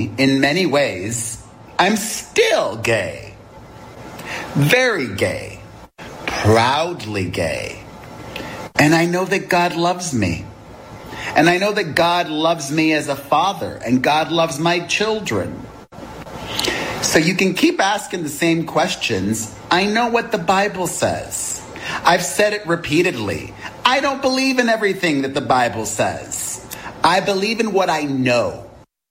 in many ways, I'm still gay. Very gay. Proudly gay. And I know that God loves me. And I know that God loves me as a father, and God loves my children. So you can keep asking the same questions. I know what the Bible says. I've said it repeatedly. I don't believe in everything that the Bible says. I believe in what I know.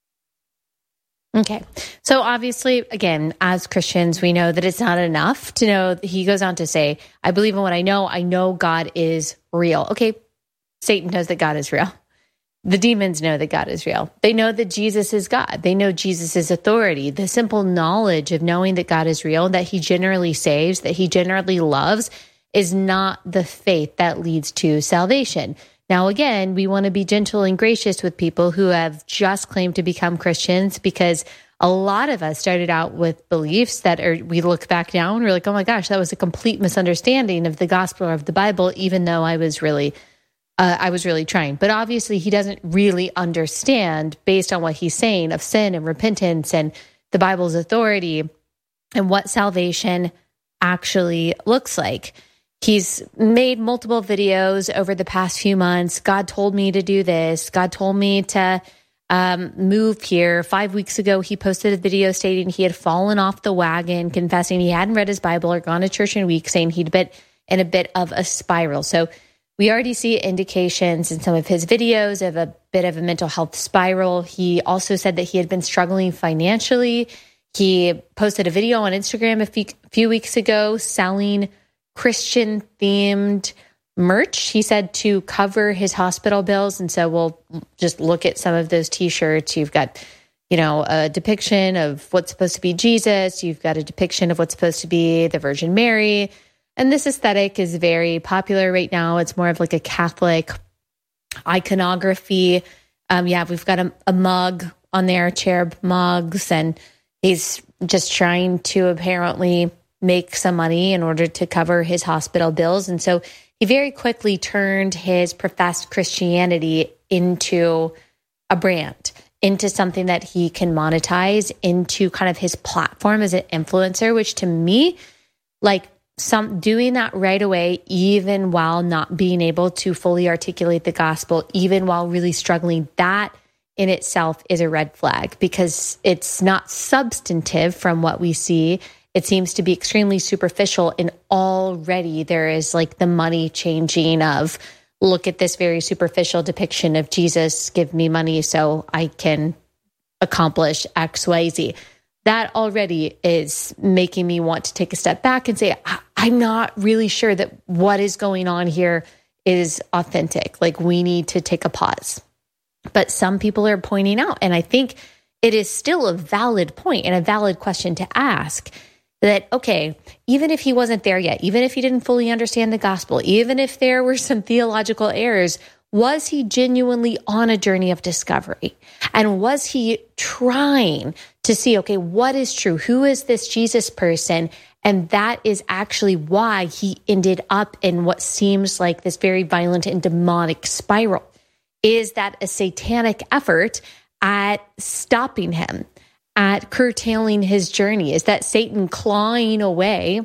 Okay. So obviously, again, as Christians, we know that it's not enough to know. He goes on to say, I believe in what I know. I know God is real. Okay. Satan knows that God is real. The demons know that God is real. They know that Jesus is God. They know Jesus' authority. The simple knowledge of knowing that God is real, that he generally saves, that he generally loves, is not the faith that leads to salvation. Now, again, we want to be gentle and gracious with people who have just claimed to become Christians, because a lot of us started out with beliefs that we look back now and we're like, oh my gosh, that was a complete misunderstanding of the gospel or of the Bible, even though I was really trying. But obviously he doesn't really understand, based on what he's saying, of sin and repentance and the Bible's authority and what salvation actually looks like. He's made multiple videos over the past few months. God told me to do this. God told me to move here. 5 weeks ago, he posted a video stating he had fallen off the wagon, confessing he hadn't read his Bible or gone to church in a week, saying he'd been in a bit of a spiral. So we already see indications in some of his videos of a bit of a mental health spiral. He also said that he had been struggling financially. He posted a video on Instagram a few weeks ago selling Christian-themed merch, he said, to cover his hospital bills. And so we'll just look at some of those T-shirts. You've got, a depiction of what's supposed to be Jesus. You've got a depiction of what's supposed to be the Virgin Mary. And this aesthetic is very popular right now. It's more of like a Catholic iconography. We've got a mug on there, cherub mugs, and he's just trying to apparently make some money in order to cover his hospital bills. And so he very quickly turned his professed Christianity into a brand, into something that he can monetize, into kind of his platform as an influencer, which to me, doing that right away, even while not being able to fully articulate the gospel, even while really struggling, that in itself is a red flag, because it's not substantive from what we see. It seems to be extremely superficial, and already there is the money changing of, look at this very superficial depiction of Jesus, give me money so I can accomplish X, Y, Z. That already is making me want to take a step back and say, I'm not really sure that what is going on here is authentic. We need to take a pause. But some people are pointing out, and I think it is still a valid point and a valid question to ask, that, okay, even if he wasn't there yet, even if he didn't fully understand the gospel, even if there were some theological errors, was he genuinely on a journey of discovery? And was he trying to see, okay, what is true? Who is this Jesus person? And that is actually why he ended up in what seems like this very violent and demonic spiral. Is that a satanic effort at stopping him, at curtailing his journey? Is that Satan clawing away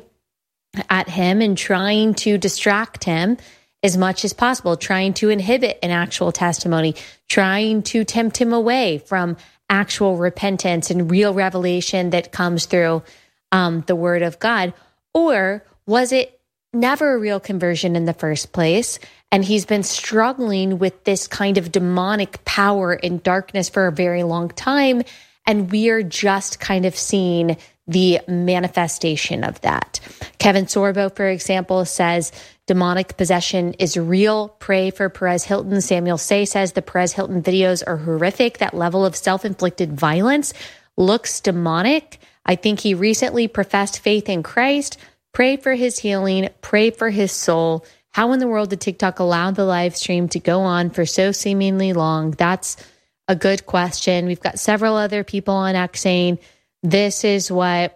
at him and trying to distract him as much as possible, trying to inhibit an actual testimony, trying to tempt him away from actual repentance and real revelation that comes through the word of God? Or was it never a real conversion in the first place, and he's been struggling with this kind of demonic power and darkness for a very long time, and we are just kind of seeing the manifestation of that? Kevin Sorbo, for example, says demonic possession is real. Pray for Perez Hilton. Samuel Say says the Perez Hilton videos are horrific. That level of self-inflicted violence looks demonic. I think he recently professed faith in Christ. Pray for his healing. Pray for his soul. How in the world did TikTok allow the live stream to go on for so seemingly long? That's a good question. We've got several other people on X saying this is what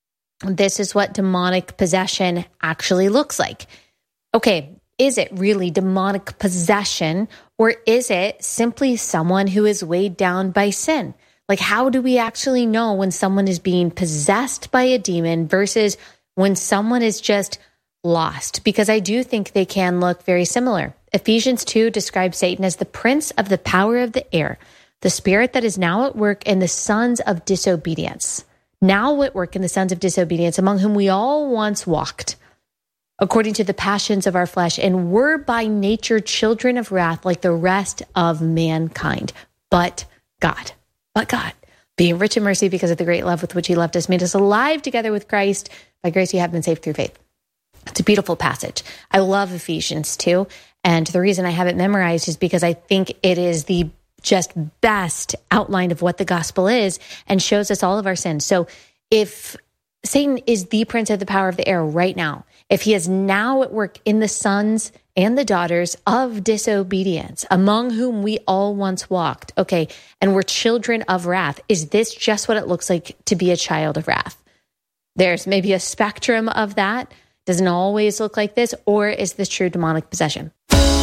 demonic possession actually looks like. Okay, is it really demonic possession, or is it simply someone who is weighed down by sin? Like, how do we actually know when someone is being possessed by a demon versus when someone is just lost? Because I do think they can look very similar. Ephesians 2 describes Satan as the prince of the power of the air, the spirit that is now at work in the sons of disobedience. Now at work in the sons of disobedience, among whom we all once walked, according to the passions of our flesh, and were by nature children of wrath like the rest of mankind. But God, being rich in mercy because of the great love with which he loved us, made us alive together with Christ. By grace you have been saved through faith. It's a beautiful passage. I love Ephesians 2. And the reason I have it memorized is because I think it is the just best outline of what the gospel is and shows us all of our sins. So if Satan is the prince of the power of the air right now, if he is now at work in the sons and the daughters of disobedience, among whom we all once walked, okay, and we're children of wrath, is this just what it looks like to be a child of wrath? There's maybe a spectrum of that. Doesn't always look like this, or is this true demonic possession?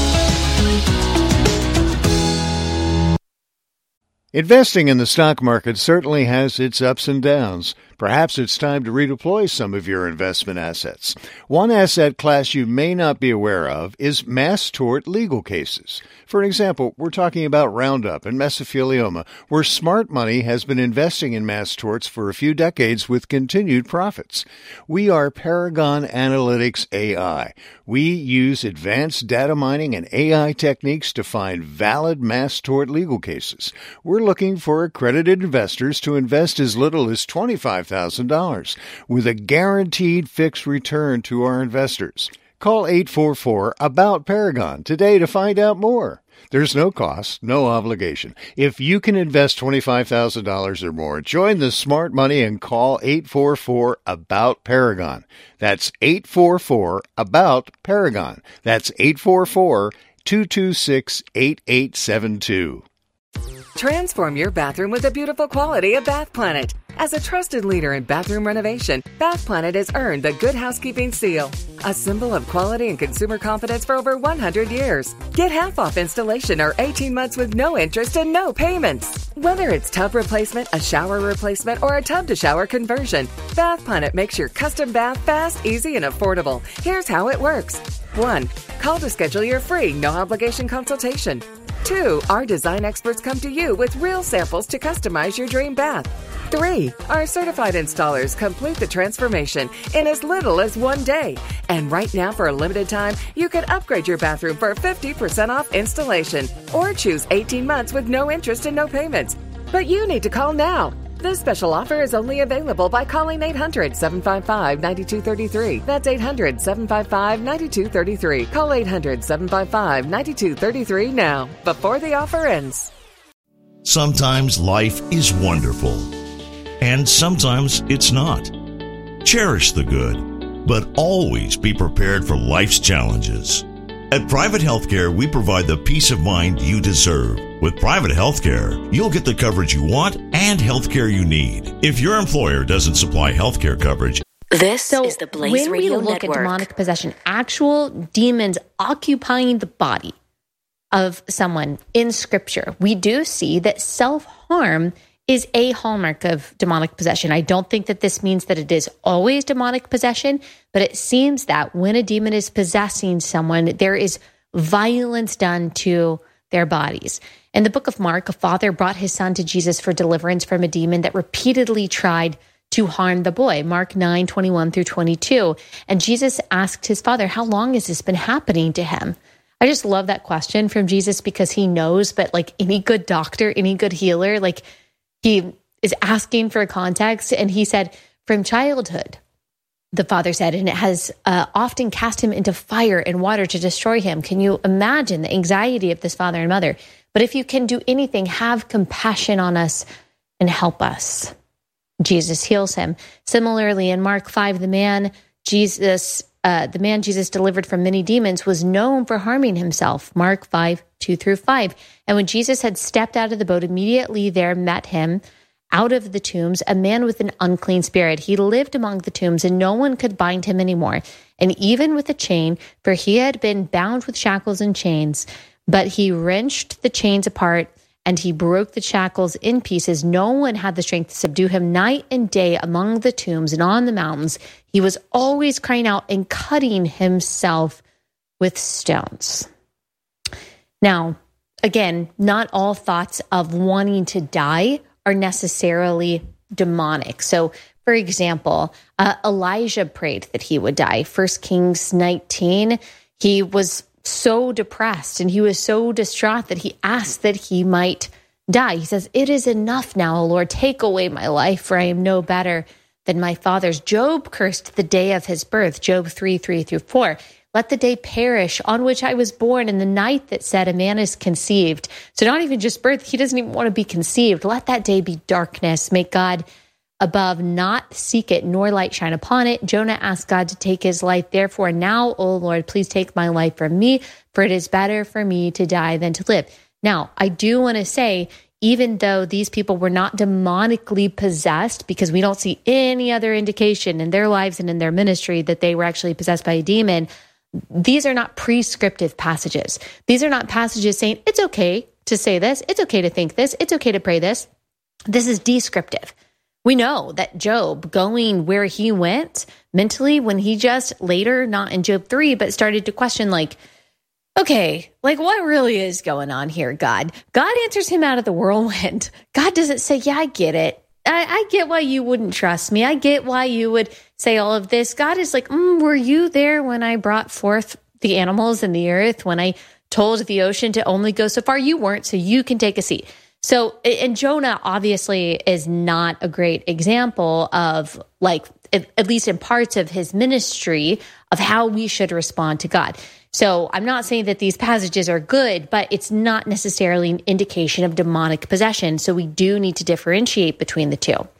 Investing in the stock market certainly has its ups and downs. Perhaps it's time to redeploy some of your investment assets. One asset class you may not be aware of is mass tort legal cases. For example, we're talking about Roundup and mesothelioma, where smart money has been investing in mass torts for a few decades with continued profits. We are Paragon Analytics AI. We use advanced data mining and AI techniques to find valid mass tort legal cases. We're looking for accredited investors to invest as little as $25,000 with a guaranteed fixed return to our investors. Call 844-ABOUT-PARAGON today to find out more. There's no cost, no obligation. If you can invest $25,000 or more, join the smart money and call 844-ABOUT-PARAGON. That's 844-ABOUT-PARAGON. That's 844-226-8872. Transform your bathroom with the beautiful quality of Bath Planet. As a trusted leader in bathroom renovation, Bath Planet has earned the Good Housekeeping seal, a symbol of quality and consumer confidence for over 100 years. Get half off installation or 18 months with no interest and no payments. Whether it's tub replacement, a shower replacement, or a tub-to-shower conversion, Bath Planet makes your custom bath fast, easy, and affordable. Here's how it works. 1. Call to schedule your free, no-obligation consultation. 2. Our design experts come to you with real samples to customize your dream bath. 3. Our certified installers complete the transformation in as little as 1 day. And right now, for a limited time, you can upgrade your bathroom for 50% off installation or choose 18 months with no interest and no payments. But you need to call now. This special offer is only available by calling 800-755-9233. That's 800-755-9233. Call 800-755-9233 now, before the offer ends. Sometimes life is wonderful, and sometimes it's not. Cherish the good, but always be prepared for life's challenges. At Private Healthcare, we provide the peace of mind you deserve. With Private Healthcare, you'll get the coverage you want and healthcare you need. If your employer doesn't supply healthcare coverage, this is the Blaze Radio Network. When we look at demonic possession, actual demons occupying the body of someone in Scripture, we do see that self-harm is a hallmark of demonic possession. I don't think that this means that it is always demonic possession, but it seems that when a demon is possessing someone, there is violence done to their bodies. In the book of Mark, a father brought his son to Jesus for deliverance from a demon that repeatedly tried to harm the boy. Mark 9:21-22. And Jesus asked his father, how long has this been happening to him? I just love that question from Jesus because he knows, but like any good doctor, any good healer, like he is asking for context. And he said, from childhood, the father said, and it has often cast him into fire and water to destroy him. Can you imagine the anxiety of this father and mother? But if you can do anything, have compassion on us and help us. Jesus heals him. Similarly, in Mark 5, the man Jesus delivered from many demons was known for harming himself. Mark 5:2-5. And when Jesus had stepped out of the boat, immediately there met him out of the tombs a man with an unclean spirit. He lived among the tombs, and no one could bind him anymore. And even with a chain, for he had been bound with shackles and chains, but he wrenched the chains apart and he broke the shackles in pieces. No one had the strength to subdue him. Night and day among the tombs and on the mountains, he was always crying out and cutting himself with stones. Now, again, not all thoughts of wanting to die are necessarily demonic. So, for example, Elijah prayed that he would die. 1 Kings 19, he was so depressed and he was so distraught that he asked that he might die. He says, "It is enough now, O Lord, take away my life, for I am no better than my fathers." Job cursed the day of his birth, Job 3:3-4. "Let the day perish on which I was born, and the night that said a man is conceived." So not even just birth, he doesn't even want to be conceived. "Let that day be darkness. Make God above not seek it, nor light shine upon it." Jonah asked God to take his life. "Therefore now, O Lord, please take my life from me, for it is better for me to die than to live." Now, I do want to say, even though these people were not demonically possessed, because we don't see any other indication in their lives and in their ministry that they were actually possessed by a demon, these are not prescriptive passages. These are not passages saying it's okay to say this, it's okay to think this, it's okay to pray this. This is descriptive. We know that Job, going where he went mentally, when he just later, not in Job 3, but started to question, like, okay, like what really is going on here, God? God answers him out of the whirlwind. God doesn't say, yeah, I get it. I get why you wouldn't trust me. I get why you would say all of this. God is like, were you there when I brought forth the animals in the earth, when I told the ocean to only go so far? You weren't, so you can take a seat. So, and Jonah obviously is not a great example of, like, at least in parts of his ministry, of how we should respond to God. So I'm not saying that these passages are good, but it's not necessarily an indication of demonic possession. So we do need to differentiate between the two.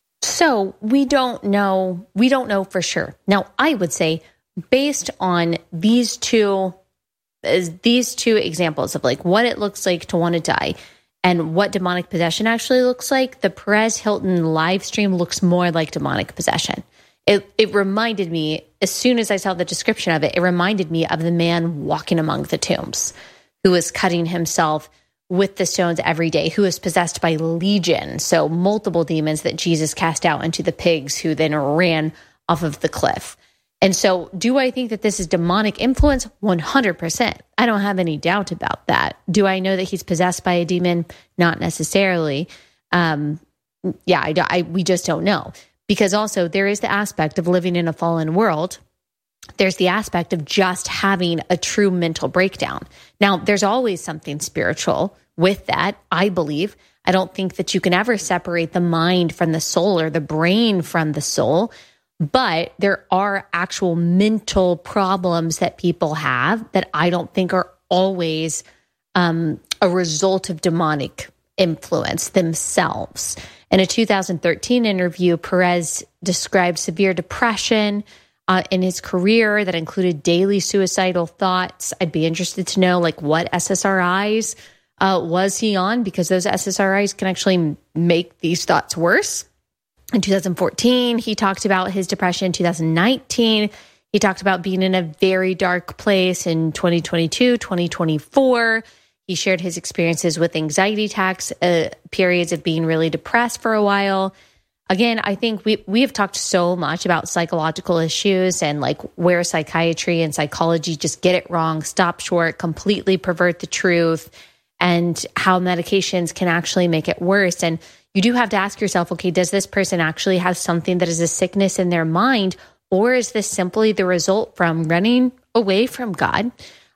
So we don't know for sure. Now, I would say, based on these two examples of like what it looks like to want to die and what demonic possession actually looks like, the Perez Hilton live stream looks more like demonic possession. It reminded me, as soon as I saw the description of it, it reminded me of the man walking among the tombs who was cutting himself with the stones every day, who was possessed by legion, so multiple demons that Jesus cast out into the pigs, who then ran off of the cliff. And so, do I think that this is demonic influence? 100%. I don't have any doubt about that. Do I know that he's possessed by a demon? Not necessarily. We just don't know. Because also there is the aspect of living in a fallen world. There's the aspect of just having a true mental breakdown. Now, there's always something spiritual with that, I believe. I don't think that you can ever separate the mind from the soul or the brain from the soul. But there are actual mental problems that people have that I don't think are always a result of demonic influence themselves. In a 2013 interview, Perez described severe depression in his career that included daily suicidal thoughts. I'd be interested to know, like, what SSRIs was he on, because those SSRIs can actually make these thoughts worse. In 2014, he talked about his depression. In 2019, he talked about being in a very dark place. In 2022, 2024, he shared his experiences with anxiety attacks, periods of being really depressed for a while. Again, I think we have talked so much about psychological issues and like where psychiatry and psychology just get it wrong, stop short, completely pervert the truth, and how medications can actually make it worse. And you do have to ask yourself, okay, does this person actually have something that is a sickness in their mind, or is this simply the result from running away from God,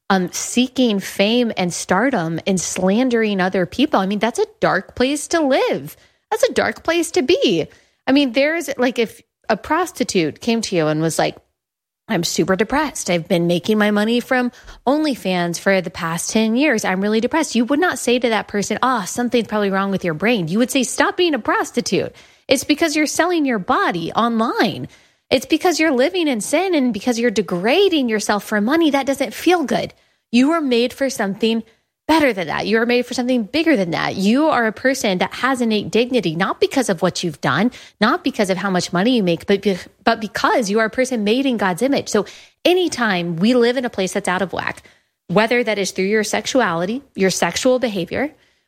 seeking fame and stardom and slandering other people? I mean, that's a dark place to live. That's a dark place to be. I mean, there's like, if a prostitute came to you and was like, I'm super depressed. I've been making my money from OnlyFans for the past 10 years. I'm really depressed. You would not say to that person, something's probably wrong with your brain. You would say, stop being a prostitute. It's because you're selling your body online. It's because you're living in sin and because you're degrading yourself for money. That doesn't feel good. You were made for something better than that. You are made for something bigger than that. You are a person that has innate dignity, not because of what you've done, not because of how much money you make, but because you are a person made in God's image. So anytime we live in a place that's out of whack, whether that is through your sexuality, your sexual behavior,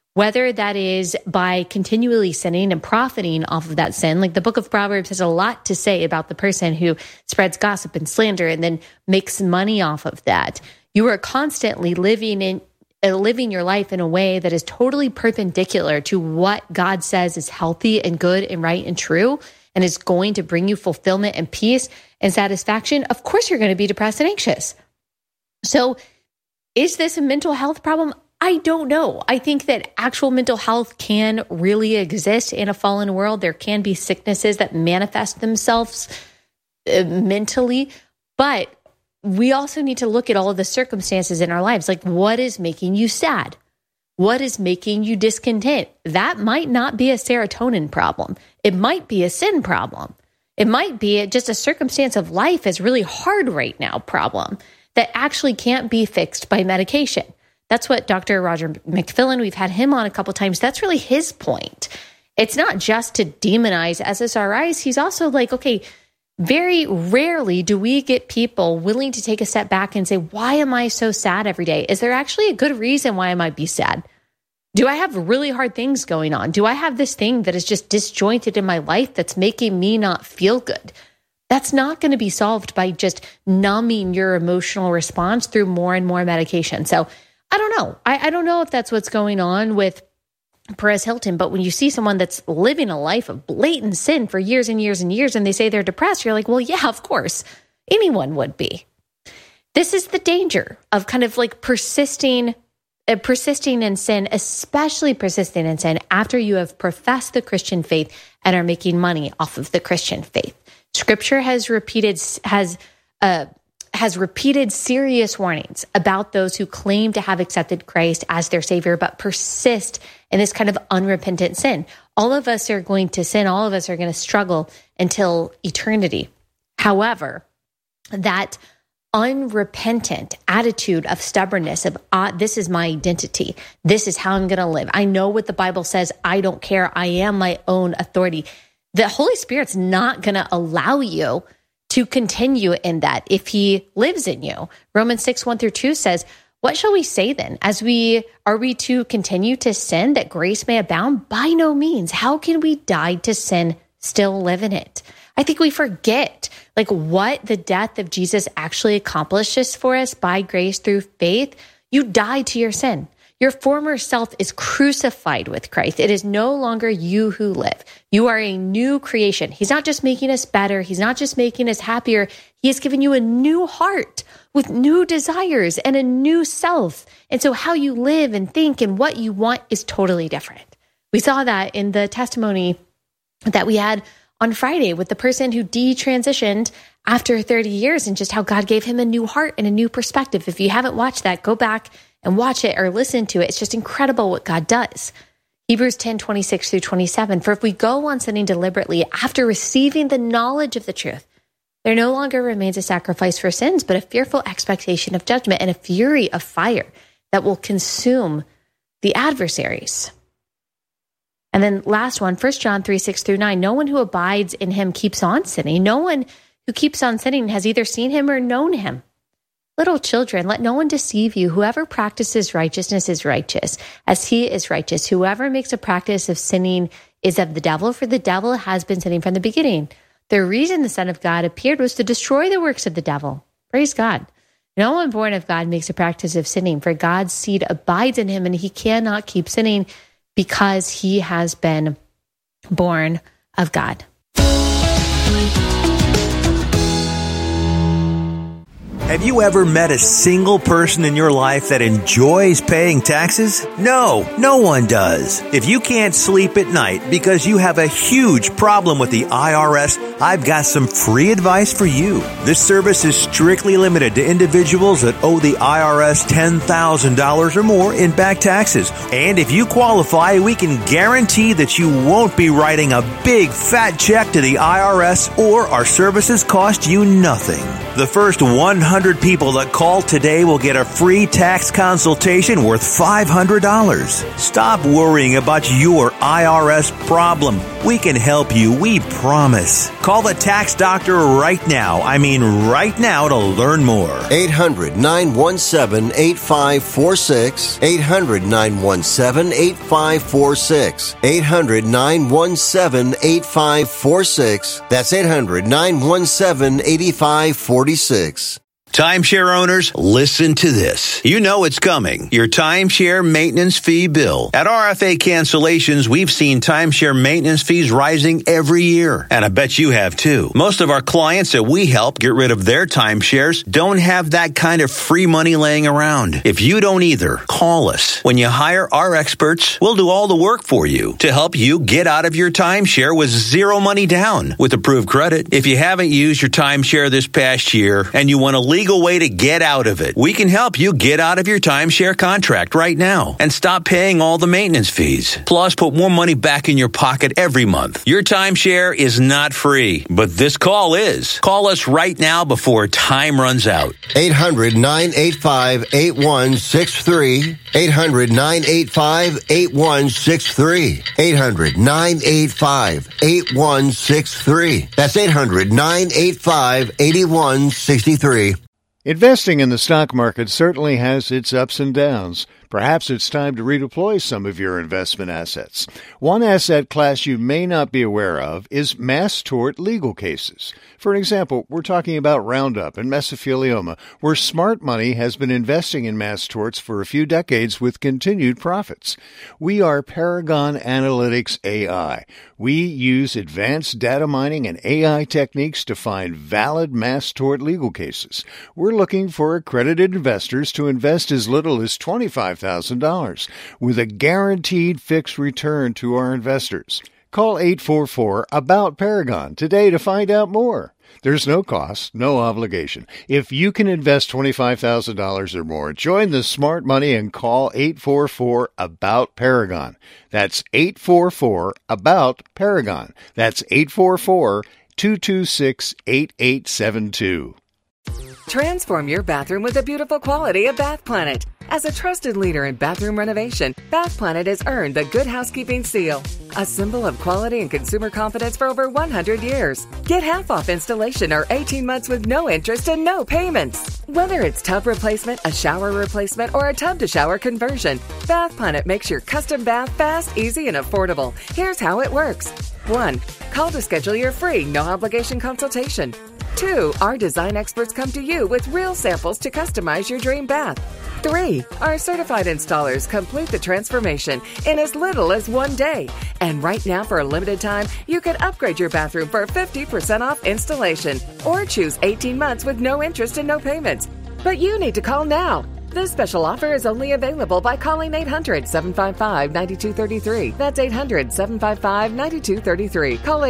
whether that is by continually sinning and profiting off of that sin. Like the book of Proverbs has a lot to say about the person who spreads gossip and slander and then makes money off of that. You are constantly living your life in a way that is totally perpendicular to what God says is healthy and good and right and true, and is going to bring you fulfillment and peace and satisfaction. Of course, you're going to be depressed and anxious. So is this a mental health problem? I don't know. I think that actual mental health can really exist in a fallen world. There can be sicknesses that manifest themselves mentally, but we also need to look at all of the circumstances in our lives. Like, what is making you sad? What is making you discontent? That might not be a serotonin problem. It might be a sin problem. It might be just a circumstance of life is really hard right now problem that actually can't be fixed by medication. That's what Dr. Roger McFillin, we've had him on a couple times. That's really his point. It's not just to demonize SSRIs. He's also like, okay, very rarely do we get people willing to take a step back and say, why am I so sad every day? Is there actually a good reason why I might be sad? Do I have really hard things going on? Do I have this thing that is just disjointed in my life that's making me not feel good? That's not going to be solved by just numbing your emotional response through more and more medication. So I don't know. I don't know if that's what's going on with Perez Hilton, but when you see someone that's living a life of blatant sin for years and years and years, and they say they're depressed, you're like, well, yeah, of course, anyone would be. This is the danger of kind of like persisting in sin, especially persisting in sin after you have professed the Christian faith and are making money off of the Christian faith. Scripture has repeated serious warnings about those who claim to have accepted Christ as their Savior, but persist in this kind of unrepentant sin. All of us are going to sin. All of us are going to struggle until eternity. However, that unrepentant attitude of stubbornness of, this is my identity. This is how I'm going to live. I know what the Bible says. I don't care. I am my own authority. The Holy Spirit's not going to allow you to continue in that if he lives in you. Romans 6:1-2 says, what shall we say then? Are we to continue to sin that grace may abound? By no means. How can we die to sin, still live in it? I think we forget like what the death of Jesus actually accomplishes for us by grace through faith. You die to your sin. Your former self is crucified with Christ. It is no longer you who live. You are a new creation. He's not just making us better. He's not just making us happier. He has given you a new heart with new desires and a new self. And so how you live and think and what you want is totally different. We saw that in the testimony that we had on Friday with the person who detransitioned after 30 years and just how God gave him a new heart and a new perspective. If you haven't watched that, go back and watch it or listen to it. It's just incredible what God does. Hebrews 10:26-27. For if we go on sinning deliberately after receiving the knowledge of the truth, there no longer remains a sacrifice for sins, but a fearful expectation of judgment and a fury of fire that will consume the adversaries. And then last one, 1 John 3:6-9. No one who abides in him keeps on sinning. No one who keeps on sinning has either seen him or known him. Little children, let no one deceive you. Whoever practices righteousness is righteous, as he is righteous. Whoever makes a practice of sinning is of the devil, for the devil has been sinning from the beginning. The reason the Son of God appeared was to destroy the works of the devil. Praise God. No one born of God makes a practice of sinning, for God's seed abides in him, and he cannot keep sinning because he has been born of God. Have you ever met a single person in your life that enjoys paying taxes? No one does. If you can't sleep at night because you have a huge problem with the IRS, I've got some free advice for you. This service is strictly limited to individuals that owe the IRS $10,000 or more in back taxes. And if you qualify, we can guarantee that you won't be writing a big fat check to the IRS, or our services cost you nothing. The first 100 people that call today will get a free tax consultation worth $500. Stop worrying about your IRS problem. We can help you, we promise. Call the Tax Doctor right now. I mean right now to learn more. 800-917-8546. 800-917-8546. 800-917-8546. That's 800-917-8546. Timeshare owners, listen to this. You know it's coming. Your timeshare maintenance fee bill. At RFA Cancellations, we've seen timeshare maintenance fees rising every year. And I bet you have too. Most of our clients that we help get rid of their timeshares don't have that kind of free money laying around. If you don't either, call us. When you hire our experts, we'll do all the work for you to help you get out of your timeshare with zero money down with approved credit. If you haven't used your timeshare this past year and you want to legal way to get out of it, we can help you get out of your timeshare contract right now and stop paying all the maintenance fees. Plus, put more money back in your pocket every month. Your timeshare is not free, but this call is. Call us right now before time runs out. 800-985-8163. 800-985-8163. 800-985-8163. That's 800-985-8163. Investing in the stock market certainly has its ups and downs. Perhaps it's time to redeploy some of your investment assets. One asset class you may not be aware of is mass tort legal cases. For example, we're talking about Roundup and mesothelioma, where smart money has been investing in mass torts for a few decades with continued profits. We are Paragon Analytics AI. We use advanced data mining and AI techniques to find valid mass tort legal cases. We're looking for accredited investors to invest as little as $25,000 with a guaranteed fixed return to our investors. Call 844-ABOUT-PARAGON today to find out more. There's no cost, no obligation. If you can invest $25,000 or more, join the smart money and call 844-ABOUT-PARAGON. That's 844-ABOUT-PARAGON. That's 844-226-8872. Transform your bathroom with the beautiful quality of Bath Planet. As a trusted leader in bathroom renovation, Bath Planet has earned the Good Housekeeping Seal, a symbol of quality and consumer confidence for over 100 years. Get half off installation or 18 months with no interest and no payments. Whether it's tub replacement, a shower replacement, or a tub-to-shower conversion, Bath Planet makes your custom bath fast, easy, and affordable. Here's how it works. 1. Call to schedule your free, no-obligation consultation. 2. Our design experts come to you with real samples to customize your dream bath. 3. Our certified installers complete the transformation in as little as 1 day. And right now, for a limited time, you can upgrade your bathroom for 50% off installation or choose 18 months with no interest and no payments. But you need to call now. This special offer is only available by calling 800-755-9233. That's 800-755-9233. Call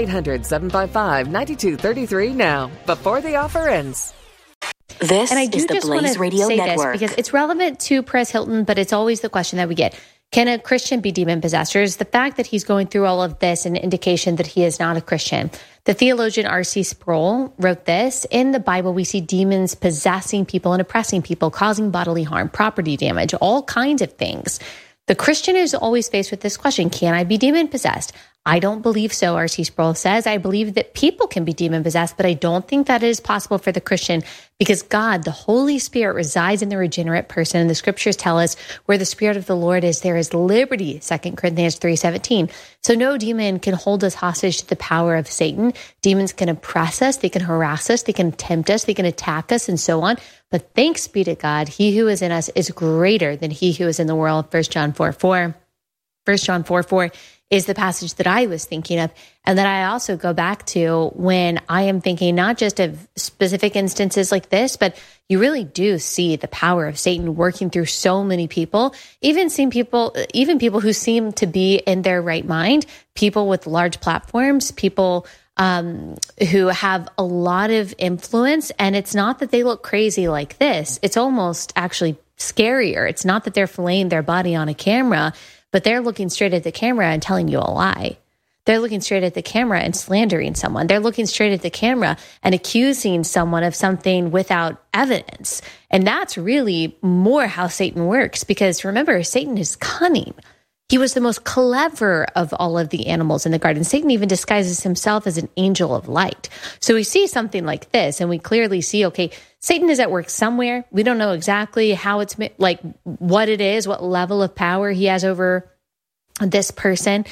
800-755-9233 now, before the offer ends. This and I do is the just Blaze want to Radio say Network. this because it's relevant to Perez Hilton, but it's always the question that we get. Can a Christian be demon-possessed? Or is the fact that he's going through all of this an indication that he is not a Christian? The theologian R.C. Sproul wrote this: in the Bible, we see demons possessing people and oppressing people, causing bodily harm, property damage, all kinds of things. The Christian is always faced with this question: can I be demon-possessed? I don't believe so, R.C. Sproul says. I believe that people can be demon-possessed, but I don't think that is possible for the Christian because God, the Holy Spirit, resides in the regenerate person. And the scriptures tell us where the Spirit of the Lord is, there is liberty, 2 Corinthians 3:17. So no demon can hold us hostage to the power of Satan. Demons can oppress us, they can harass us, they can tempt us, they can attack us, and so on. But thanks be to God, he who is in us is greater than he who is in the world, 1 John 4:4. 1 John 4:4 is the passage that I was thinking of. And then I also go back to when I am thinking not just of specific instances like this, but you really do see the power of Satan working through so many people, even people who seem to be in their right mind, people with large platforms, people who have a lot of influence. And it's not that they look crazy like this. It's almost actually scarier. It's not that they're filleting their body on a camera, but they're looking straight at the camera and telling you a lie. They're looking straight at the camera and slandering someone. They're looking straight at the camera and accusing someone of something without evidence. And that's really more how Satan works, because remember, Satan is cunning. He was the most clever of all of the animals in the garden. Satan even disguises himself as an angel of light. So we see something like this, and we clearly see, okay, Satan is at work somewhere. We don't know exactly how it's like what it is, what level of power he has over this person.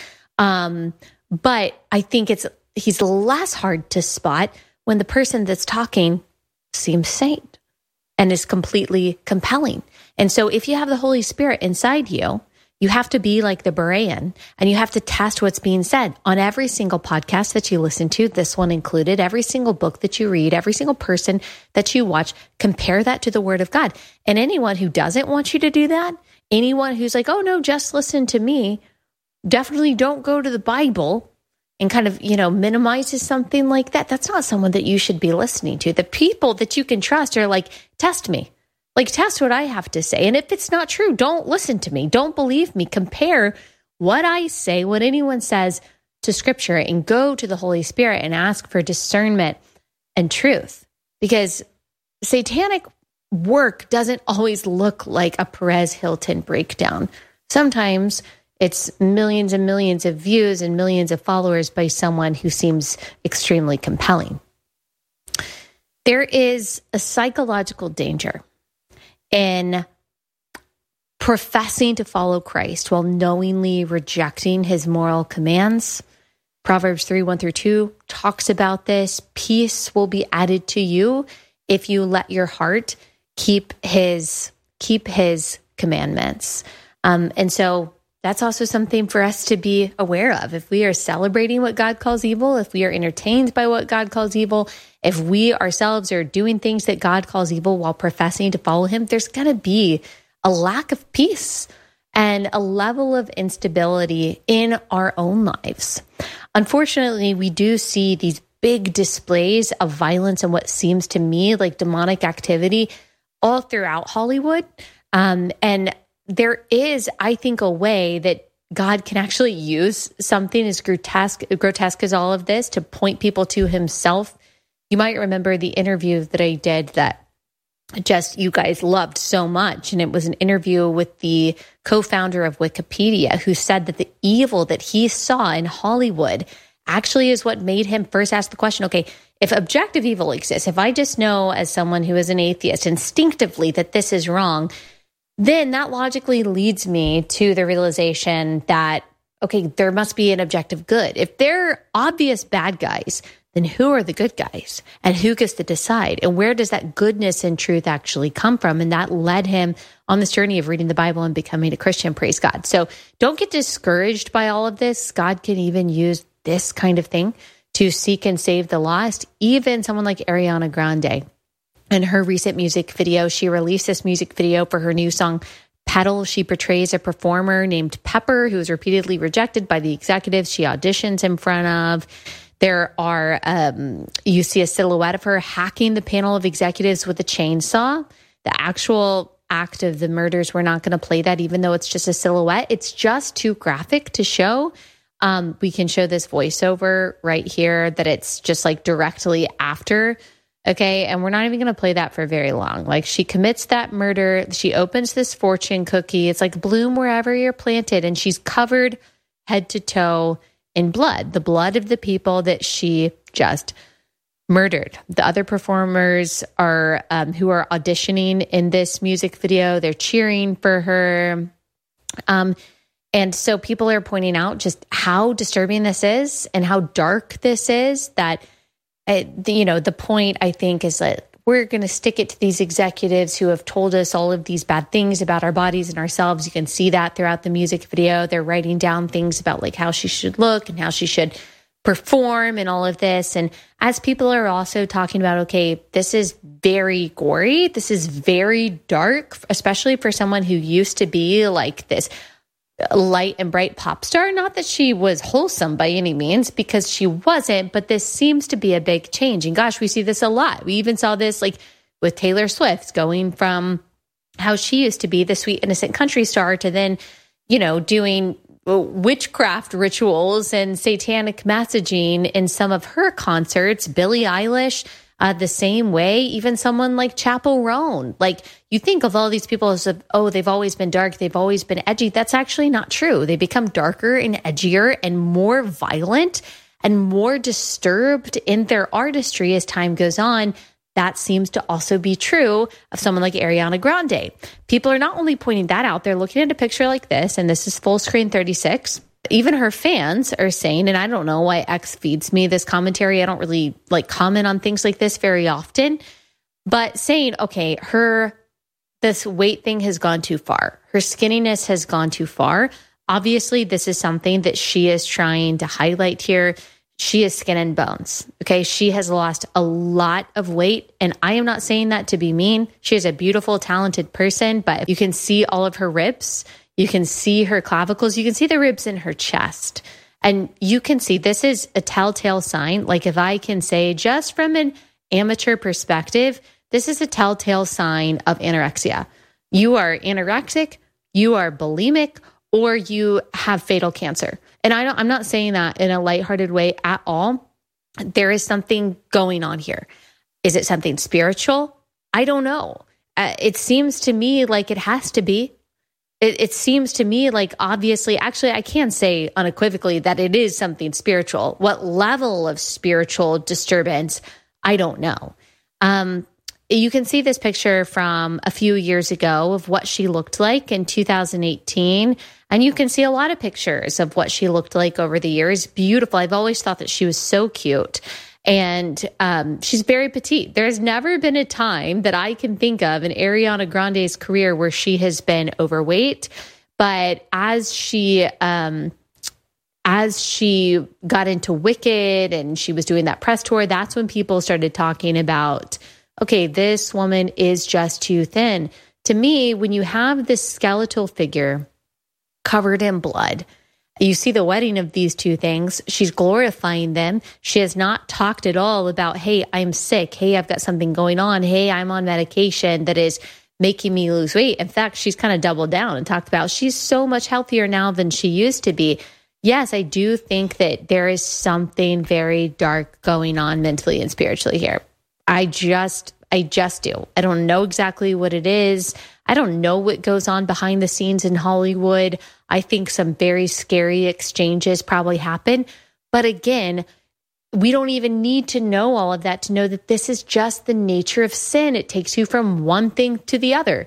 But I think he's less hard to spot when the person that's talking seems sane and is completely compelling. And so if you have the Holy Spirit inside you, you have to be like the Berean, and you have to test what's being said on every single podcast that you listen to, this one included, every single book that you read, every single person that you watch. Compare that to the Word of God. And anyone who doesn't want you to do that, anyone who's like, oh no, just listen to me, definitely don't go to the Bible, and kind of, minimizes something like that, that's not someone that you should be listening to. The people that you can trust are like, test me. Like, test what I have to say. And if it's not true, don't listen to me. Don't believe me. Compare what I say, what anyone says, to Scripture, and go to the Holy Spirit and ask for discernment and truth. Because satanic work doesn't always look like a Perez Hilton breakdown. Sometimes it's millions and millions of views and millions of followers by someone who seems extremely compelling. There is a psychological danger in professing to follow Christ while knowingly rejecting his moral commands. Proverbs 3:1-2 talks about this. Peace will be added to you if you let your heart keep his commandments. And so that's also something for us to be aware of. If we are celebrating what God calls evil, if we are entertained by what God calls evil, if we ourselves are doing things that God calls evil while professing to follow him, there's going to be a lack of peace and a level of instability in our own lives. Unfortunately, we do see these big displays of violence and what seems to me like demonic activity all throughout Hollywood. And there is, I think, a way that God can actually use something as grotesque as all of this to point people to himself. You might remember the interview that I did that just you guys loved so much. And it was an interview with the co-founder of Wikipedia, who said that the evil that he saw in Hollywood actually is what made him first ask the question, okay, if objective evil exists, if I just know as someone who is an atheist instinctively that this is wrong, then that logically leads me to the realization that, okay, there must be an objective good. If they're obvious bad guys, then who are the good guys? And who gets to decide? And where does that goodness and truth actually come from? And that led him on this journey of reading the Bible and becoming a Christian, praise God. So don't get discouraged by all of this. God can even use this kind of thing to seek and save the lost. Even someone like Ariana Grande. In her recent music video, she released this music video for her new song, Petal. She portrays a performer named Pepper, who is repeatedly rejected by the executives she auditions in front of. There are, you see a silhouette of her hacking the panel of executives with a chainsaw. The actual act of the murders, we're not going to play that, even though it's just a silhouette. It's just too graphic to show. We can show this voiceover right here that it's just like directly after. Okay, and we're not even going to play that for very long. Like, she commits that murder. She opens this fortune cookie. It's like bloom wherever you're planted. And she's covered head to toe in blood, the blood of the people that she just murdered. The other performers are who are auditioning in this music video. They're cheering for her. And so people are pointing out just how disturbing this is and how dark this is, that the point, I think, is that we're going to stick it to these executives who have told us all of these bad things about our bodies and ourselves. You can see that throughout the music video. They're writing down things about like how she should look and how she should perform and all of this. And as people are also talking about, okay, this is very gory. This is very dark, especially for someone who used to be like this light and bright pop star. Not that she was wholesome by any means, because she wasn't, but this seems to be a big change. And gosh, we see this a lot. We even saw this like with Taylor Swift, going from how she used to be the sweet, innocent country star to then, doing witchcraft rituals and satanic messaging in some of her concerts. Billie Eilish, The same way, even someone like Chappell Roan, like you think of all these people as, oh, they've always been dark, they've always been edgy. That's actually not true. They become darker and edgier and more violent and more disturbed in their artistry as time goes on. That seems to also be true of someone like Ariana Grande. People are not only pointing that out, they're looking at a picture like this, and this is full screen 36. Even her fans are saying, and I don't know why X feeds me this commentary. I don't really comment on things like this very often, but saying, okay, this weight thing has gone too far. Her skinniness has gone too far. Obviously, this is something that she is trying to highlight here. She is skin and bones. Okay. She has lost a lot of weight. And I am not saying that to be mean. She is a beautiful, talented person, but you can see all of her ribs. You can see her clavicles. You can see the ribs in her chest. And you can see this is a telltale sign. Like if I can say just from an amateur perspective, this is a telltale sign of anorexia. You are anorexic, you are bulimic, or you have fatal cancer. And I'm not saying that in a lighthearted way at all. There is something going on here. Is it something spiritual? I don't know. It seems to me like it has to be. It seems to me like obviously, actually, I can say unequivocally that it is something spiritual. What level of spiritual disturbance, I don't know. You can see this picture from a few years ago of what she looked like in 2018. And you can see a lot of pictures of what she looked like over the years. Beautiful. I've always thought that she was so cute. And she's very petite. There's never been a time that I can think of in Ariana Grande's career where she has been overweight. But as she got into Wicked and she was doing that press tour, that's when people started talking about, okay, this woman is just too thin. To me, when you have this skeletal figure covered in blood, you see the wedding of these two things. She's glorifying them. She has not talked at all about, hey, I'm sick. Hey, I've got something going on. Hey, I'm on medication that is making me lose weight. In fact, she's kind of doubled down and talked about she's so much healthier now than she used to be. Yes, I do think that there is something very dark going on mentally and spiritually here. I just do. I don't know exactly what it is. I don't know what goes on behind the scenes in Hollywood. I think some very scary exchanges probably happen. But again, we don't even need to know all of that to know that this is just the nature of sin. It takes you from one thing to the other.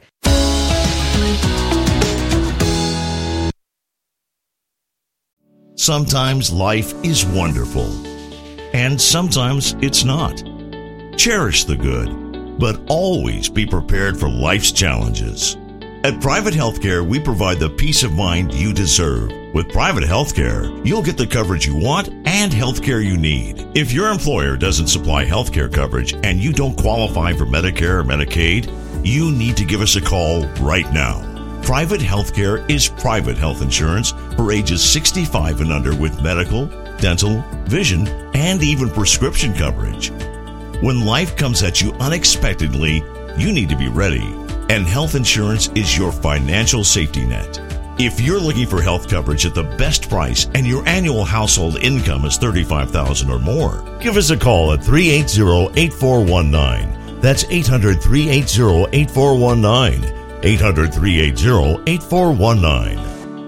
Sometimes life is wonderful, and sometimes it's not. Cherish the good, but always be prepared for life's challenges. At Private Healthcare, we provide the peace of mind you deserve. With Private Healthcare, you'll get the coverage you want and healthcare you need. If your employer doesn't supply healthcare coverage and you don't qualify for Medicare or Medicaid, you need to give us a call right now. Private Healthcare is private health insurance for ages 65 and under with medical, dental, vision, and even prescription coverage. When life comes at you unexpectedly, you need to be ready. And health insurance is your financial safety net. If you're looking for health coverage at the best price and your annual household income is $35,000 or more, give us a call at 380-8419. That's 800-380-8419. 800-380-8419.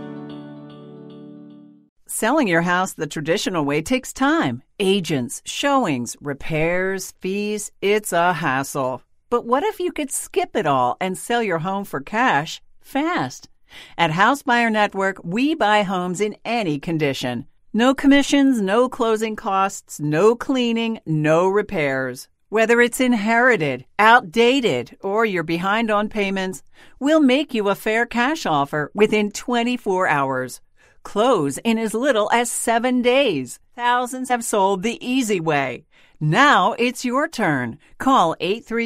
Selling your house the traditional way takes time. Agents, showings, repairs, fees. It's a hassle. But what if you could skip it all and sell your home for cash fast? At House Buyer Network, we buy homes in any condition. No commissions, no closing costs, no cleaning, no repairs. Whether it's inherited, outdated, or you're behind on payments, we'll make you a fair cash offer within 24 hours. Close in as little as 7 days. Thousands have sold the easy way. Now it's your turn. Call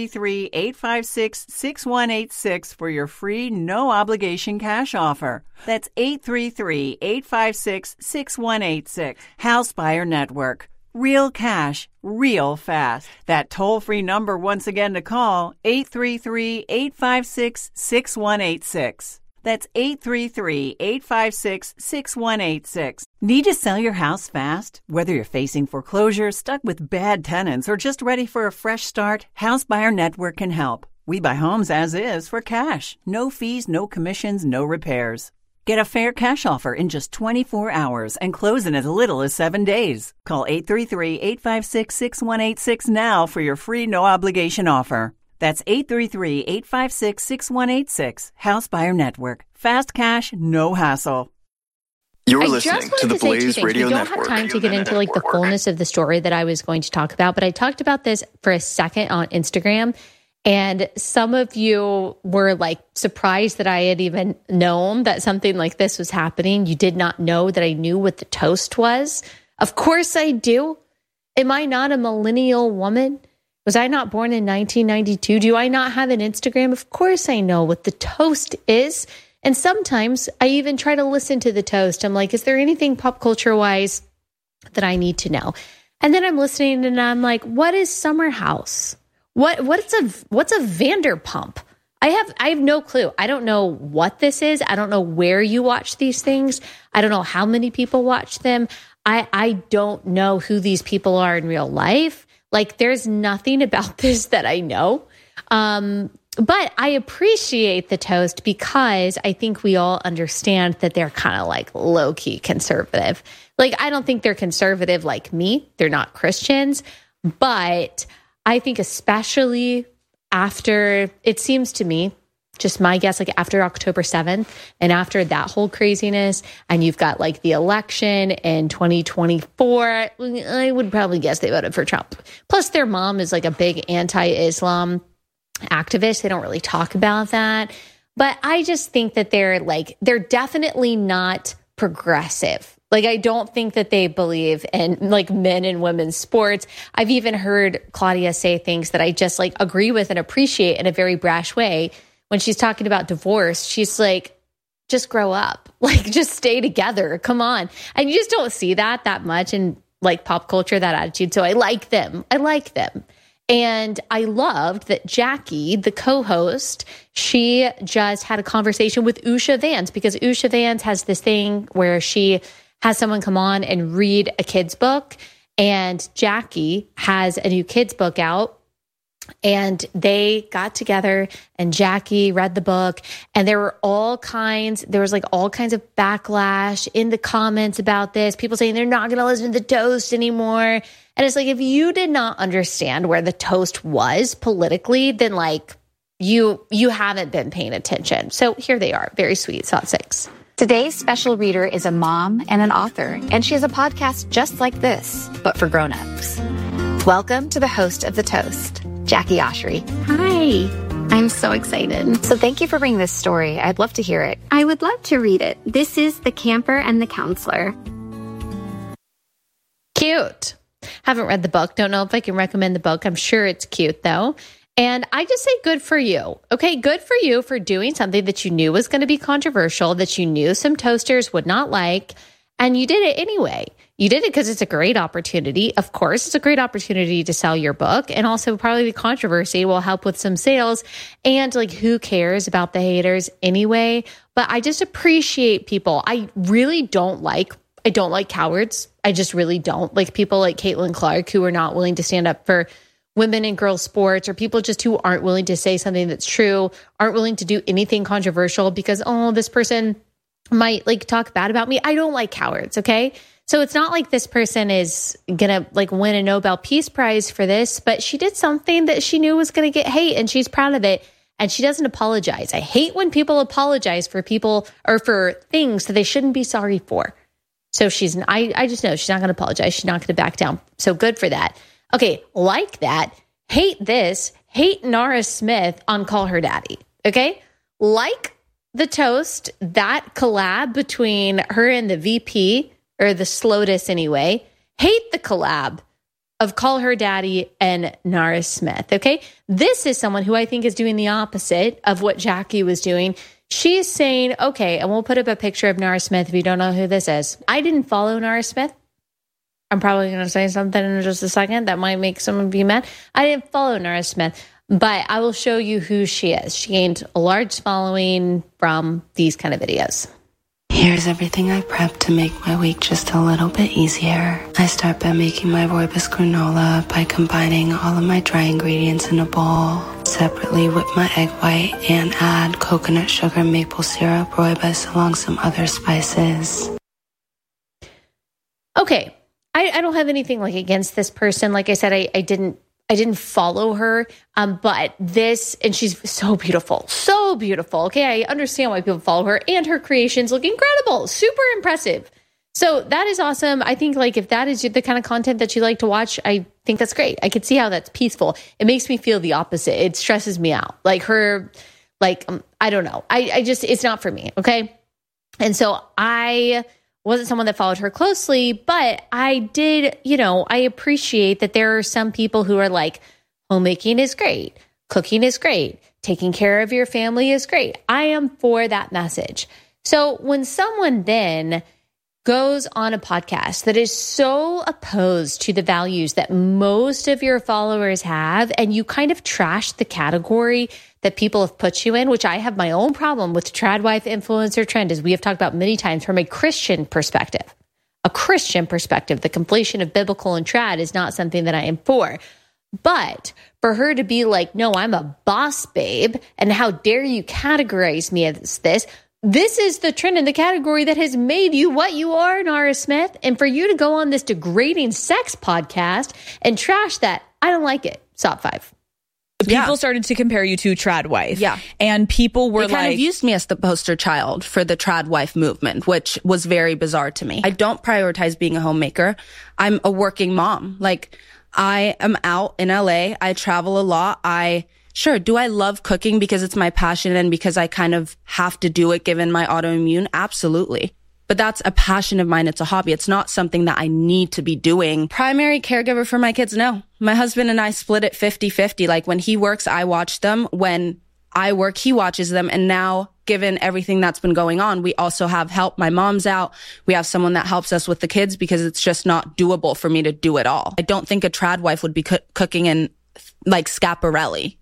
833-856-6186 for your free, no-obligation cash offer. That's 833-856-6186. House Buyer Network. Real cash, real fast. That toll-free number once again to call, 833-856-6186. That's 833-856-6186. Need to sell your house fast? Whether you're facing foreclosure, stuck with bad tenants, or just ready for a fresh start, House Buyer Network can help. We buy homes as is for cash. No fees, no commissions, no repairs. Get a fair cash offer in just 24 hours and close in as little as 7 days. Call 833-856-6186 now for your free no-obligation offer. That's 833-856-6186. House Buyer Network. Fast cash, no hassle. You're listening to the Blaze Radio Network. We don't have time to get into like the fullness of the story that I was going to talk about, but I talked about this for a second on Instagram. And some of you were like surprised that I had even known that something like this was happening. You did not know that I knew what the toast was. Of course I do. Am I not a millennial woman? Was I not born in 1992? Do I not have an Instagram? Of course I know what the toast is. And sometimes I even try to listen to the toast. I'm like, is there anything pop culture wise that I need to know? And then I'm listening and I'm like, what is Summer House? What's a Vanderpump? I have no clue. I don't know what this is. I don't know where you watch these things. I don't know how many people watch them. I don't know who these people are in real life. Like, there's nothing about this that I know. But I appreciate the toast because I think we all understand that they're kind of like low-key conservative. Like, I don't think they're conservative like me. They're not Christians. But I think especially after, it seems to me, just my guess, like after October 7th and after that whole craziness, and you've got like the election in 2024, I would probably guess they voted for Trump. Plus their mom is like a big anti-Islam activist. They don't really talk about that. But I just think that they're definitely not progressive. Like, I don't think that they believe in like men and women's sports. I've even heard Claudia say things that I just like agree with and appreciate in a very brash way. When she's talking about divorce, she's like, just grow up, like just stay together. Come on. And you just don't see that much in like pop culture, that attitude. So I like them. And I loved that Jackie, the co-host, she just had a conversation with Usha Vance, because Usha Vance has this thing where she has someone come on and read a kid's book, and Jackie has a new kid's book out, and they got together and Jackie read the book, and there was all kinds of backlash in the comments about this. People saying they're not going to listen to the toast anymore. And it's like, if you did not understand where the toast was politically, then like you haven't been paying attention. So here they are. Very sweet. Thought 6. Today's special reader is a mom and an author, and she has a podcast just like this, but for grown-ups. Welcome to the host of The Toast, Jackie Oshry. Hi. I'm so excited. So thank you for bringing this story. I'd love to hear it. I would love to read it. This is The Camper and the Counselor. Cute. Haven't read the book. Don't know if I can recommend the book. I'm sure it's cute, though. And I just say good for you. Okay, good for you for doing something that you knew was going to be controversial, that you knew some toasters would not like, and you did it anyway. You did it because it's a great opportunity. Of course, it's a great opportunity to sell your book, and also probably the controversy will help with some sales. And like, who cares about the haters anyway? But I just appreciate people. I don't like cowards. I just really don't. Like people like Caitlin Clark, who are not willing to stand up for women and girls sports, or people just who aren't willing to say something that's true, aren't willing to do anything controversial because, this person might like talk bad about me. I don't like cowards. Okay. So it's not like this person is going to like win a Nobel Peace Prize for this, but she did something that she knew was going to get hate, and she's proud of it. And she doesn't apologize. I hate when people apologize for people or for things that they shouldn't be sorry for. So I just know she's not going to apologize. She's not going to back down. So good for that. Okay, like that. Hate this. Hate Nara Smith on Call Her Daddy. Okay? Like the toast, that collab between her and the VP, or the SLOTUS anyway. Hate the collab of Call Her Daddy and Nara Smith. Okay? This is someone who I think is doing the opposite of what Jackie was doing. She's saying, okay, and we'll put up a picture of Nara Smith if you don't know who this is. I didn't follow Nara Smith. I'm probably going to say something in just a second that might make some of you mad. I didn't follow Nara Smith. But I will show you who she is. She gained a large following from these kind of videos. Here's everything I prepped to make my week just a little bit easier. I start by making my rooibos granola by combining all of my dry ingredients in a bowl. Separately whip my egg white and add coconut sugar, maple syrup, rooibos, along some other spices. Okay, I don't have anything like against this person. Like I said, I didn't follow her, but this, and she's so beautiful. Okay, I understand why people follow her, and her creations look incredible, super impressive. So that is awesome. I think like if that is the kind of content that you like to watch, I think that's great. I could see how that's peaceful. It makes me feel the opposite. It stresses me out. Like her, I don't know. I just, it's not for me. Okay. And so I wasn't someone that followed her closely, but I did, I appreciate that there are some people who are like, homemaking is great. Cooking is great. Taking care of your family is great. I am for that message. So when someone then goes on a podcast that is so opposed to the values that most of your followers have, and you kind of trash the category that people have put you in, which I have my own problem with trad wife influencer trend, as we have talked about many times from a Christian perspective. The conflation of biblical and trad is not something that I am for. But for her to be like, no, I'm a boss babe, and how dare you categorize me as this? This is the trend in the category that has made you what you are, Nara Smith. And for you to go on this degrading sex podcast and trash that, I don't like it. Stop 5. People started to compare you to trad wife. Yeah. And people were they kind of used me as the poster child for the trad wife movement, which was very bizarre to me. I don't prioritize being a homemaker. I'm a working mom. Like, I am out in LA. I travel a lot. Sure, do I love cooking because it's my passion and because I kind of have to do it given my autoimmune? Absolutely. But that's a passion of mine. It's a hobby. It's not something that I need to be doing. Primary caregiver for my kids? No. My husband and I split it 50-50. Like when he works, I watch them. When I work, he watches them. And now, given everything that's been going on, we also have help. My mom's out. We have someone that helps us with the kids because it's just not doable for me to do it all. I don't think a trad wife would be cooking in like Schiaparelli,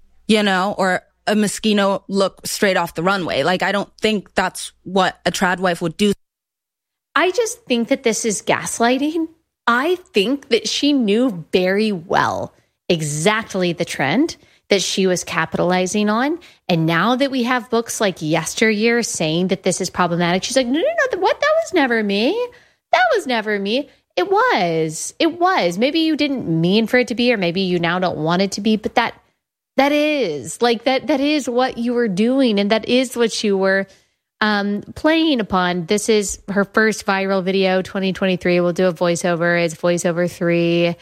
or a Moschino look straight off the runway. Like, I don't think that's what a trad wife would do. I just think that this is gaslighting. I think that she knew very well exactly the trend that she was capitalizing on. And now that we have books like Yesteryear saying that this is problematic, she's like, no, what? That was never me. That was never me. It was. Maybe you didn't mean for it to be, or maybe you now don't want it to be, but that is like that is what you were doing, and that is what you were playing upon. This is her first viral video, 2023. We'll do a voiceover. It's voiceover 3.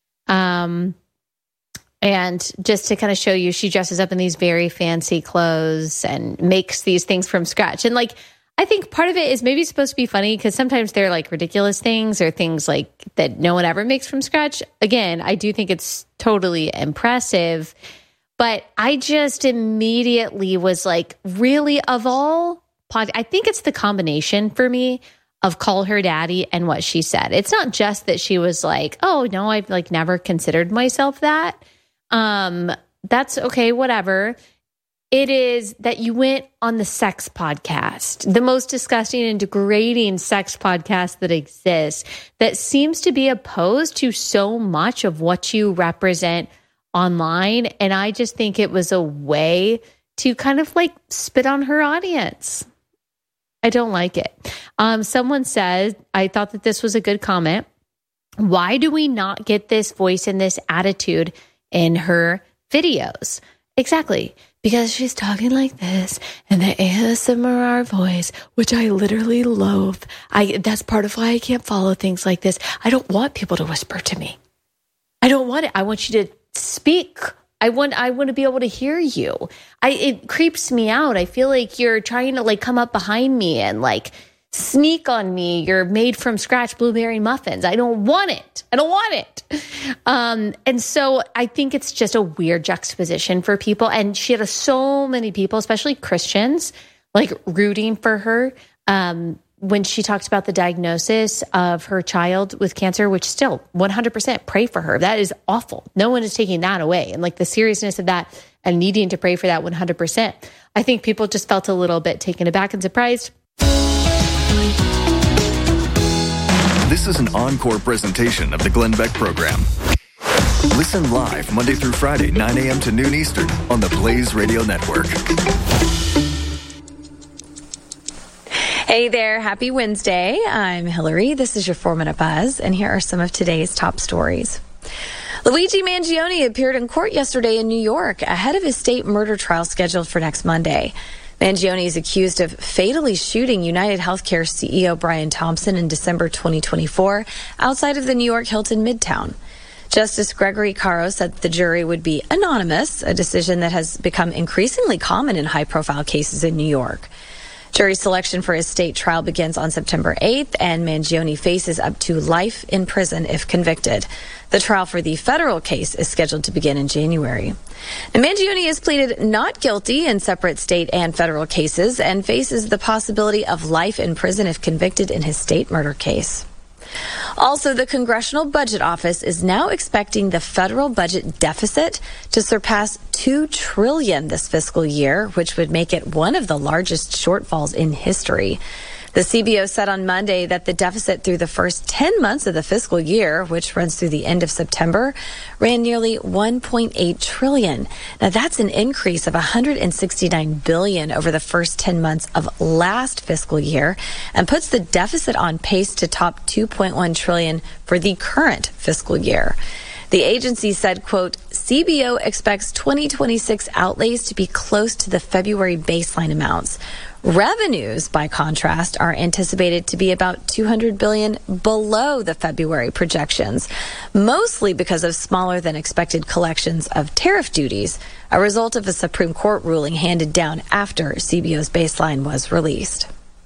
And just to kind of show you, she dresses up in these very fancy clothes and makes these things from scratch. And like, I think part of it is maybe supposed to be funny because sometimes they're like ridiculous things or things like that no one ever makes from scratch. Again, I do think it's totally impressive. But I just immediately was like, really, of all I think it's the combination for me of Call Her Daddy and what she said. It's not just that she was like, oh, no, I've like never considered myself that. That's okay, whatever. It is that you went on the sex podcast, the most disgusting and degrading sex podcast that exists, that seems to be opposed to so much of what you represent online. And I just think it was a way to kind of like spit on her audience. I don't like it. Someone said, I thought that this was a good comment. Why do we not get this voice and this attitude in her videos? Exactly. Because she's talking like this and the ASMR voice, which I literally loathe. That's part of why I can't follow things like this. I don't want people to whisper to me. I don't want it. I want you to speak. I want to be able to hear you. It creeps me out. I feel like you're trying to like come up behind me and like sneak on me. You're made from scratch blueberry muffins. I don't want it. And so I think it's just a weird juxtaposition for people. And she had so many people, especially Christians, like rooting for her, when she talked about the diagnosis of her child with cancer, which still 100% pray for her. That is awful. No one is taking that away. And like the seriousness of that and needing to pray for that 100%. I think people just felt a little bit taken aback and surprised. This is an encore presentation of the Glenn Beck Program. Listen live Monday through Friday, 9 a.m. to noon Eastern on the Blaze Radio Network. Hey there, happy Wednesday. I'm Hillary. This is your 4-Minute Buzz, and here are some of today's top stories. Luigi Mangione appeared in court yesterday in New York ahead of his state murder trial scheduled for next Monday. Mangione is accused of fatally shooting United Healthcare CEO Brian Thompson in December 2024 outside of the New York Hilton Midtown. Justice Gregory Caro said the jury would be anonymous, a decision that has become increasingly common in high-profile cases in New York. Jury selection for his state trial begins on September 8th, and Mangione faces up to life in prison if convicted. The trial for the federal case is scheduled to begin in January. Now, Mangione has pleaded not guilty in separate state and federal cases and faces the possibility of life in prison if convicted in his state murder case. Also, the Congressional Budget Office is now expecting the federal budget deficit to surpass $2 trillion this fiscal year, which would make it one of the largest shortfalls in history. The CBO said on Monday that the deficit through the first 10 months of the fiscal year, which runs through the end of September, ran nearly $1.8 trillion. Now, that's an increase of $169 billion over the first 10 months of last fiscal year and puts the deficit on pace to top $2.1 trillion for the current fiscal year. The agency said, quote, CBO expects 2026 outlays to be close to the February baseline amounts. Revenues, by contrast, are anticipated to be about $200 billion below the February projections, mostly because of smaller than expected collections of tariff duties, a result of a Supreme Court ruling handed down after CBO's baseline was released.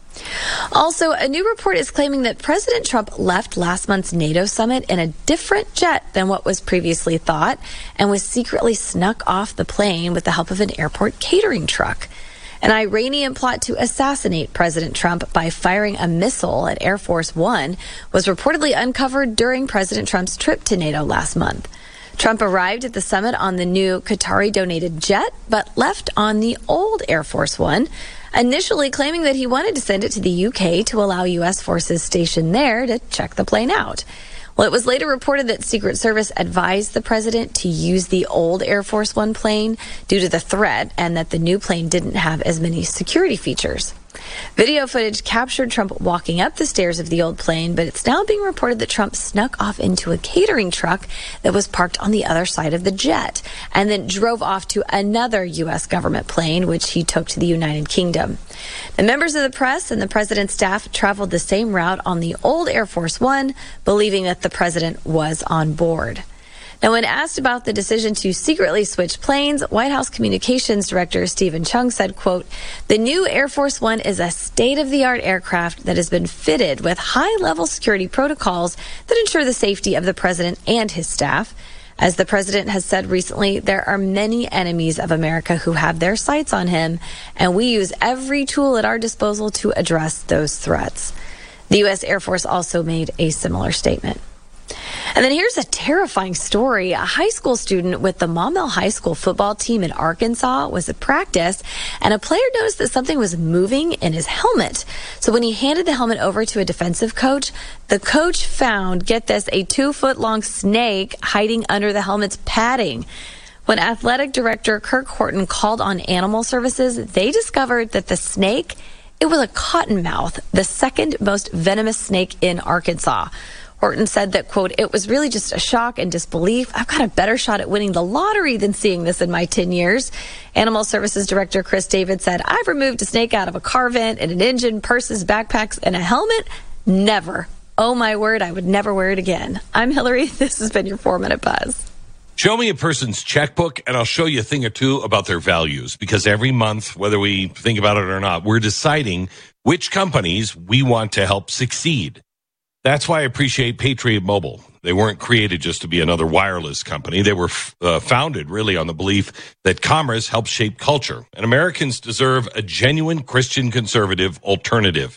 Also, a new report is claiming that President Trump left last month's NATO summit in a different jet than what was previously thought and was secretly snuck off the plane with the help of an airport catering truck. An Iranian plot to assassinate President Trump by firing a missile at Air Force One was reportedly uncovered during President Trump's trip to NATO last month. Trump arrived at the summit on the new Qatari-donated jet, but left on the old Air Force One, initially claiming that he wanted to send it to the UK to allow U.S. forces stationed there to check the plane out. Well, it was later reported that Secret Service advised the president to use the old Air Force One plane due to the threat and that the new plane didn't have as many security features. Video footage captured Trump walking up the stairs of the old plane, but it's now being reported that Trump snuck off into a catering truck that was parked on the other side of the jet and then drove off to another U.S. government plane, which he took to the United Kingdom. The members of the press and the president's staff traveled the same route on the old Air Force One, believing that the president was on board. Now, when asked about the decision to secretly switch planes, White House Communications Director Stephen Chung said, quote, the new Air Force One is a state-of-the-art aircraft that has been fitted with high-level security protocols that ensure the safety of the president and his staff. As the president has said recently, there are many enemies of America who have their sights on him, and we use every tool at our disposal to address those threats. The U.S. Air Force also made a similar statement. And then here's a terrifying story. A high school student with the Maumelle High School football team in Arkansas was at practice, and a player noticed that something was moving in his helmet. So when he handed the helmet over to a defensive coach, the coach found, get this, a 2-foot-long snake hiding under the helmet's padding. When athletic director Kirk Horton called on animal services, they discovered that the snake, it was a cottonmouth, the second most venomous snake in Arkansas. Horton said that, quote, it was really just a shock and disbelief. I've got a better shot at winning the lottery than seeing this in my 10 years. Animal Services Director Chris David said, I've removed a snake out of a car vent and an engine, purses, backpacks, and a helmet. Never. Oh, my word, I would never wear it again. I'm Hillary. This has been your 4-Minute Buzz. Show me a person's checkbook, and I'll show you a thing or two about their values. Because every month, whether we think about it or not, we're deciding which companies we want to help succeed. That's why I appreciate Patriot Mobile. They weren't created just to be another wireless company. They were founded really on the belief that commerce helps shape culture, and Americans deserve a genuine Christian conservative alternative.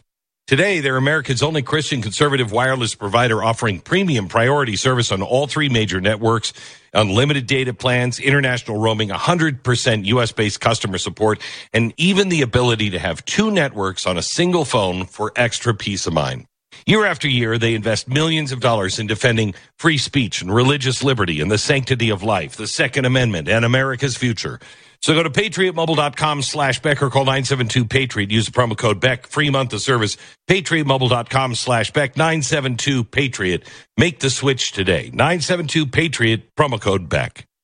Today, they're America's only Christian conservative wireless provider offering premium priority service on all three major networks, unlimited data plans, international roaming, 100% U.S.-based customer support, and even the ability to have two networks on a single phone for extra peace of mind. Year after year, they invest millions of dollars in defending free speech and religious liberty and the sanctity of life, the Second Amendment, and America's future. So go to patriotmobile.com/Beck or call 972-PATRIOT. Use the promo code Beck. Free month of service. patriotmobile.com/Beck. 972-PATRIOT. Make the switch today. 972-PATRIOT. Promo code Beck.